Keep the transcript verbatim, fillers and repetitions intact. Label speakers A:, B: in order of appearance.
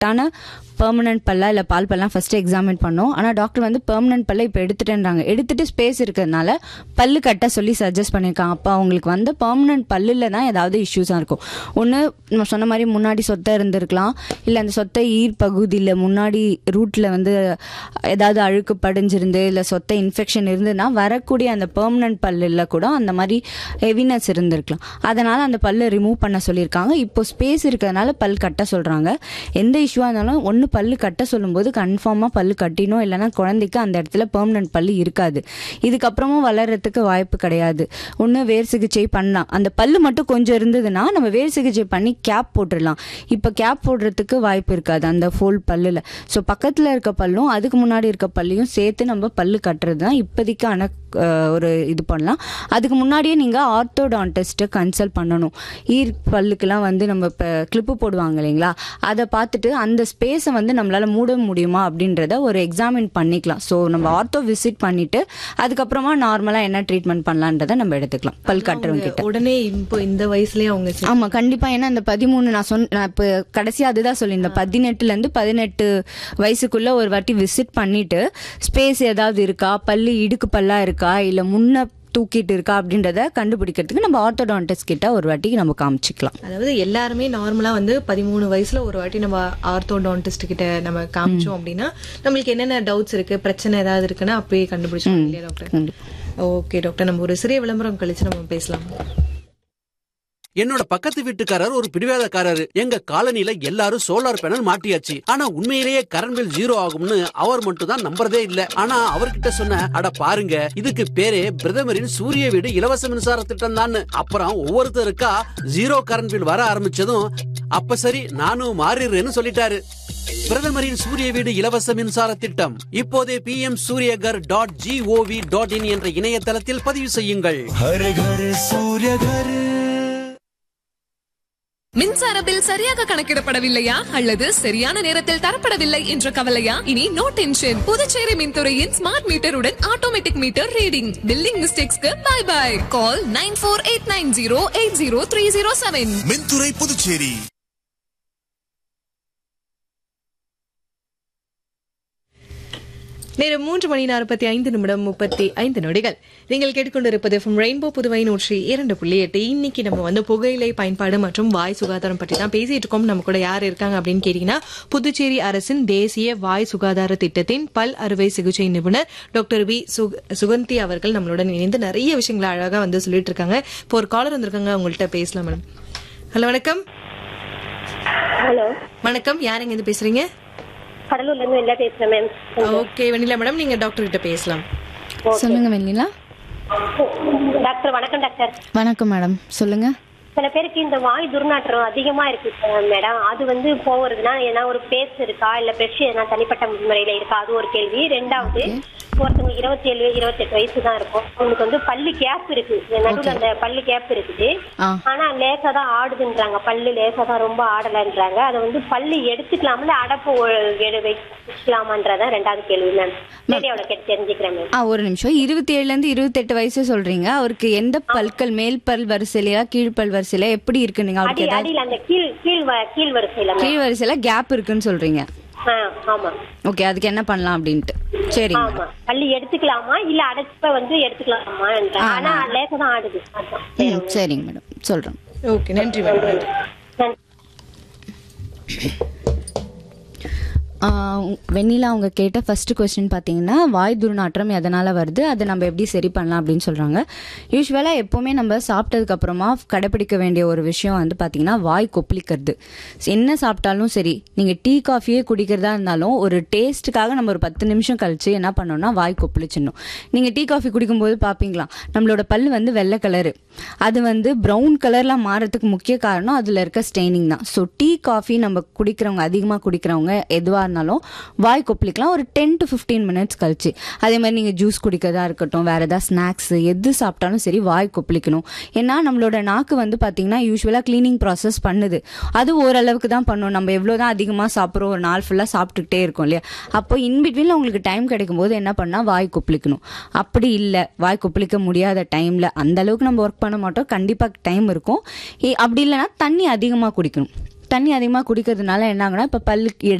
A: கரெக்டான பெர்மனன்ட் பல்லா இல்லை பால் பல்லாம் first examine பண்ணோம். ஆனால் டாக்டர் வந்து பெர்மனன்ட் பல்ல இப்போ எடுத்துட்டேன்றாங்க. எடுத்துட்டு ஸ்பேஸ் இருக்கிறதுனால பல்லு கட்ட சொல்லி சஜஸ்ட் பண்ணியிருக்காங்க. அப்போ அவங்களுக்கு வந்து பெர்மனன்ட் பல்லில் தான் ஏதாவது இஷ்யூஸாக இருக்கும். ஒன்று நம்ம சொன்ன மாதிரி முன்னாடி சொத்தை இருந்திருக்கலாம், இல்லை அந்த சொத்தை ஈர் பகுதியில் முன்னாடி ரூட்டில் வந்து ஏதாவது அழுக்கு படிஞ்சிருந்து இல்லை சொத்தை இன்ஃபெக்ஷன் இருந்ததுன்னா வரக்கூடிய அந்த பெர்மனன்ட் பல்லில் கூட அந்த மாதிரி ஹெவினஸ் இருந்திருக்கலாம். அதனால் அந்த பல்லை ரிமூவ் பண்ண சொல்லியிருக்காங்க. இப்போ ஸ்பேஸ் இருக்கிறதுனால பல் கட்ட சொல்கிறாங்க. எந்த இஷ்யூவாக இருந்தாலும் ஒன்று பல்லு கட்ட சொல்லும்போது கன்ஃபார்மாக பல்லு கட்டினோம், இல்லைனா குழந்தைக்கு அந்த இடத்துல பெர்மனன்ட் பல்லு இருக்காது. இதுக்கப்புறமும் வளர்கிறதுக்கு வாய்ப்பு கிடையாது. ஒன்று வேர் சிகிச்சை பண்ணலாம். அந்த பல்லு மட்டும் கொஞ்சம் இருந்ததுன்னா நம்ம வேர் சிகிச்சை பண்ணி கேப் போட்டுடலாம். இப்போ கேப் போடுறதுக்கு வாய்ப்பு இருக்காது அந்த ஃபோல் பல்லில். ஸோ பக்கத்தில் இருக்க பல்லும் அதுக்கு முன்னாடி இருக்க பல்லையும் சேர்த்து நம்ம பல்லு கட்டுறது தான் இப்போதைக்கான ஒரு இது பண்ணலாம். அதுக்கு முன்னாடியே நீங்கள் ஆர்த்தோடான்டிஸ்ட்டை கன்சல்ட் பண்ணணும். ஈர் பல்லுக்கெல்லாம் வந்து நம்ம இப்போ கிளிப்பு போடுவாங்க இல்லைங்களா, அதை பார்த்துட்டு அந்த ஸ்பேஸை வந்து நம்மளால் மூட முடியுமா அப்படின்றத ஒரு எக்ஸாமின் பண்ணிக்கலாம். ஸோ நம்ம ஆர்த்தோ விசிட் பண்ணிவிட்டு அதுக்கப்புறமா நார்மலாக என்ன ட்ரீட்மெண்ட் பண்ணலான்றதை நம்ம எடுத்துக்கலாம் பல் கட்டுறவங்க கிட்ட.
B: உடனே இப்போ இந்த வயசுலேயே அவங்க
A: ஆமாம் கண்டிப்பாக. ஏன்னா இந்த பதிமூணு நான் சொன்ன நான் இப்போ கடைசியாக அதுதான் சொல்லியிருந்தேன், பதினெட்டுலேருந்து பதினெட்டு வயசுக்குள்ளே ஒரு வாட்டி விசிட் பண்ணிவிட்டு ஸ்பேஸ் ஏதாவது இருக்கா, பல்லு இடுக்கு பல்லாக இருக்கா இல்லை முன்ன தூக்கிட்டு இருக்கா அப்படின்றத கண்டுபிடிக்கிறதுக்கு நம்ம ஆர்த்தோடான்டிஸ்ட் கிட்ட ஒரு வாட்டி நம்ம காமிச்சிக்கலாம்.
B: அதாவது எல்லாருமே நார்மலா வந்து பதிமூணு வயசுல ஒரு வாட்டி நம்ம ஆர்த்தோடான்டிஸ்ட் கிட்ட நம்ம காமிச்சோம் அப்படின்னா நம்மளுக்கு என்னென்ன டவுட்ஸ் இருக்கு, பிரச்சனை ஏதாவது இருக்குன்னா அப்பயே கண்டுபிடிச்சோம் இல்லையா டாக்டர்? ஓகே டாக்டர், நம்ம ஒரு சிறிய விளம்பரம் கழிச்சு நம்ம பேசலாம்.
C: என்னோட பக்கத்து வீட்டுக்காரர் ஒரு பிடிவாதக்காரரு. எங்க காலனில எல்லாரும் சோலார் பேனல் மாட்டியாச்சு. ஆனா உண்மையிலேயே கரண்ட் பில் ஜீரோ ஆகும்னு அவர் மட்டும் தான் நம்புறதே இல்ல. ஆனா அவர்கிட்ட சொன்ன, அட பாருங்க இதுக்கு பேரே பிரதமரின் சூரிய வீடு இலவச மின்சார திட்டம் தான். அப்புறம் ஒவ்வொருத்தருக்கா ஜீரோ கரண்ட் பில் வர ஆரம்பிச்சதும் அப்ப சரி நானும் மாறிடுறேன்னு சொல்லிட்டாரு. பிரதமரின் சூரிய வீடு இலவச மின்சார திட்டம் இப்போதே B M Surya Ghar dot gov dot in என்ற இணையதளத்தில் பதிவு செய்யுங்கள்.
D: மின்சார பில் சரியாக கணக்கிடப்படவில்லையா அல்லது சரியான நேரத்தில் தரப்படவில்லை என்ற கவலையா? இனி no tension. Puducherry மின்துறையின் smart மீட்டருடன் automatic meter reading. Billing மிஸ்டேக்ஸ்க்கு by by. Call nine four eight nine zero eight zero three zero seven.
E: மின்துறை புதுச்சேரி.
B: நேரம் மூன்று மணி நாற்பத்தி ஐந்து நிமிடம் முப்பத்தி ஐந்து நொடிகள். நீங்கள் கேட்டுக்கொண்டிருப்பது ரெயின்போ புதுவை நூற்றி இரண்டு புள்ளி எட்டு. இன்னைக்கு நம்ம வந்து புகையிலை பயன்பாடு மற்றும் வாய் சுகாதாரம் பற்றி தான் பேசிட்டு இருக்கோம். நம்ம கூட யார் இருக்காங்க அப்படின்னு கேட்டீங்கன்னா புதுச்சேரி அரசின் தேசிய வாய் சுகாதார திட்டத்தின் பல் அறுவை சிகிச்சை நிபுணர் டாக்டர் வி சுகந்தி அவர்கள் நம்மளுடன் இணைந்து நிறைய விஷயங்களை அழகா வந்து சொல்லிட்டு இருக்காங்க. இப்போ ஒரு காலர் வந்திருக்காங்க, அவங்கள்ட்ட பேசலாம் மேடம். ஹலோ வணக்கம்.
F: ஹலோ
B: வணக்கம், யாருங்க இது பேசுறீங்க?
F: கடலூர்ல இருந்து வெண்ணிலா பேசுறேன் மேம்.
B: ஓகே வெண்ணிலா மேடம், நீங்க டாக்டர் கிட்ட பேசலாம்.
A: சொல்லுங்க வெண்ணிலா.
F: டாக்டர் வணக்கம். டாக்டர்
A: வணக்கம் மேடம், சொல்லுங்க.
F: சில பேருக்கு இந்த வாய் துர்நாற்றம் அதிகமா இருக்கு மேடம், அது வந்து போகிறதுனா ஏன்னா ஒரு பேஸ் இருக்கா இல்ல பிரஷ் எதனா தனிப்பட்ட முறையில இருக்கா, அது ஒரு கேள்வி. ரெண்டாவது, ஒருத்தவங்களுக்கு இருபத்தி ஏழு இருபத்தி எட்டு வயசு தான் இருக்கும், அவங்களுக்கு வந்து பல்லு கேப் இருக்கு, நடுவில் அந்த பல்லு கேப் இருக்குது, ஆனா லேசா தான் ஆடுதுன்றாங்க, பல்லு லேசா தான் ரொம்ப ஆடலன்றாங்க. அதை வந்து பல்லு எடுத்துக்கலாம்ல அடப்பு வச்சுக்கலாமான்றதான் ரெண்டாவது கேள்வி மேம். ரேடியோல கேட்டு தெரிஞ்சுக்கிறேன் மேம்.
A: ஆ ஒரு நிமிஷம். இருபத்தி ஏழுல இருந்து இருபத்தி எட்டு வயசு சொல்றீங்க. அவருக்கு எந்த பல்கள், மேல் பல் வரிசையிலயா கீழ் பல் வரிசையில எப்படி இருக்கு? நீங்க அவருக்கு
F: அடியில அந்த கீழ் கீழ் கீழ் வரிசையில
A: கீழ் வரிசையில கேப் இருக்குன்னு சொல்றீங்க.
F: ஆமா.
A: ஓகே, அதுக்கு என்ன பண்ணலாம் அப்படின்ட்டு. சரி,
F: ஆமா, பல்லு எடுத்துக்கலாமா இல்ல அடைப்ப வந்து எடுத்துக்கலாமா? ஆனா லேசா தான் ஆடுது.
A: சரிங்க மேடம், சொல்றேன்.
B: ஓகே, நன்றி மேடம்.
A: வெண்ணிலா அவங்க கேட்ட ஃபர்ஸ்ட் கொஸ்டின் பார்த்தீங்கன்னா வாய் துர்நாற்றம் எதனால் வருது, அதை நம்ம எப்படி சரி பண்ணலாம் அப்படின்னு சொல்கிறாங்க. யூஸ்வலாக எப்போவுமே நம்ம சாப்பிட்டதுக்கப்புறமா கடைப்பிடிக்க வேண்டிய ஒரு விஷயம் வந்து பார்த்தீங்கன்னா வாய் கொப்பளிக்கிறது. என்ன சாப்பிட்டாலும் சரி, நீங்கள் டீ காஃபியே குடிக்கிறதா இருந்தாலும் ஒரு டேஸ்ட்டுக்காக நம்ம ஒரு பத்து நிமிஷம் கழிச்சு என்ன பண்ணோம்னா வாய் கொப்பளிச்சிடணும். நீங்கள் டீ காஃபி குடிக்கும்போது பார்ப்பீங்களா நம்மளோட பல் வந்து வெள்ளை கலரு, அது வந்து ப்ரௌன் கலர்லாம் மாறதுக்கு முக்கிய காரணம் அதில் இருக்க ஸ்டெயினிங் தான். ஸோ டீ காஃபி நம்ம குடிக்கிறவங்க, அதிகமாக குடிக்கிறவங்க எதுவாக இருந்தாலும் வாய் கொப்பளிக்கலாம் ஒரு டென் டு ஃபிஃப்டீன் மினிட்ஸ் கழிச்சு. அதே மாதிரி நீங்கள் ஜூஸ் குடிக்கிறதா இருக்கட்டும், வேறு ஏதாவது ஸ்நாக்ஸ் எது சாப்பிட்டாலும் சரி வாய் கொப்பளிக்கணும். ஏன்னா நம்மளோட நாக்கு வந்து பார்த்தீங்கன்னா யூஸ்வலாக க்ளீனிங் ப்ராசஸ் பண்ணுது, அது ஓரளவுக்கு தான் பண்ணும். நம்ம எவ்வளோ தான் அதிகமாக சாப்பிட்றோம், ஒரு நாள் ஃபுல்லாக சாப்பிட்டுக்கிட்டே இருக்கோம் இல்லையா, அப்போ இன்பிட்வீனில் உங்களுக்கு டைம் கிடைக்கும் போது என்ன பண்ணால் வாய் கொப்பளிக்கணும். அப்படி இல்லை, வாய் கொப்பளிக்க முடியாத டைமில் அந்த அளவுக்கு நம்ம ஒர்க் பண்ண மாட்டோம், கண்டிப்பாக டைம் இருக்கும். அப்படி இல்லைன்னா தண்ணி அதிகமாக குடிக்கணும். தண்ணி அதிகமாக குடிக்கிறதுனால என்ன ஆகுனா இப்போ பல்லு